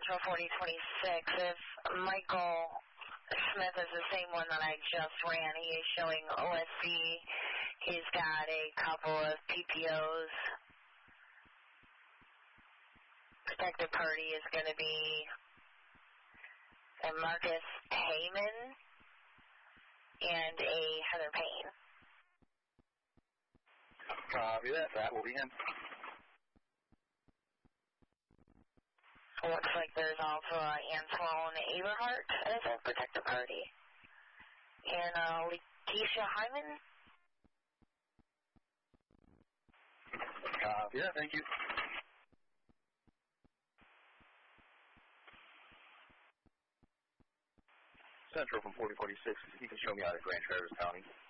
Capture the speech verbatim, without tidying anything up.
Central forty twenty-six. If Michael Smith is the same one that I just ran, he is showing O S C. He's got a couple of P P Os. Protected party is going to be a Marcus Heyman and a Heather Payne. Copy that. That will be him. Looks like there's also uh, Antoine Aberhart as a protected party. And uh, Letitia Hyman. Copy that. Thank you. Central from forty forty-six, you can show me out of Grand Traverse County.